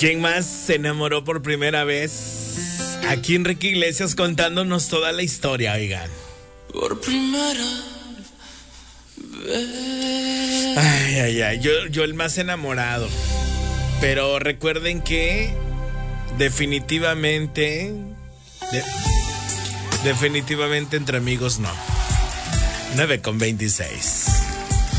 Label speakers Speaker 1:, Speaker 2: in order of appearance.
Speaker 1: ¿Quién más se enamoró por primera vez? Aquí Enrique Iglesias contándonos toda la historia, oigan.
Speaker 2: Por primera vez.
Speaker 1: Ay. Yo el más enamorado. Pero recuerden que definitivamente entre amigos no. 9:26.